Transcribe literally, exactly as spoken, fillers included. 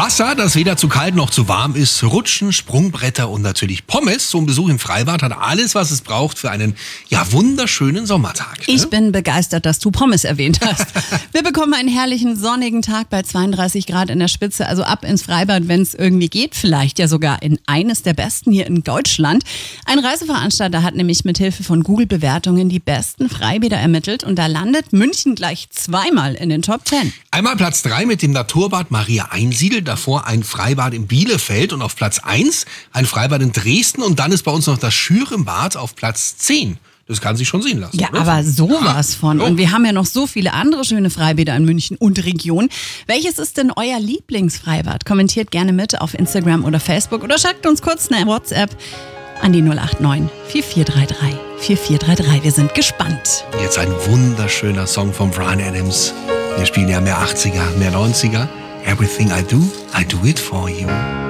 Wasser, das weder zu kalt noch zu warm ist, Rutschen, Sprungbretter und natürlich Pommes. So ein Besuch im Freibad hat alles, was es braucht für einen ja wunderschönen Sommertag. Ne? Ich bin begeistert, dass du Pommes erwähnt hast. Wir bekommen einen herrlichen sonnigen Tag bei zweiunddreißig Grad in der Spitze. Also ab ins Freibad, wenn es irgendwie geht. Vielleicht ja sogar in eines der besten hier in Deutschland. Ein Reiseveranstalter hat nämlich mit Hilfe von Google-Bewertungen die besten Freibäder ermittelt. Und da landet München gleich zweimal in den Top Ten. Einmal Platz drei mit dem Naturbad Maria Einsiedel, davor ein Freibad in Bielefeld und auf Platz eins ein Freibad in Dresden und dann ist bei uns noch das Schürenbad auf Platz zehn. Das kann sich schon sehen lassen. Ja, oder? aber sowas von. Ja. Und wir haben ja noch so viele andere schöne Freibäder in München und Region. Welches ist denn euer Lieblingsfreibad? Kommentiert gerne mit auf Instagram oder Facebook oder schickt uns kurz eine WhatsApp an die null acht neun vier vier drei drei vier vier drei drei. Wir sind gespannt. Jetzt ein wunderschöner Song von Bryan Adams. Wir spielen ja mehr achtziger, mehr neunziger. Everything I do, I do it for you.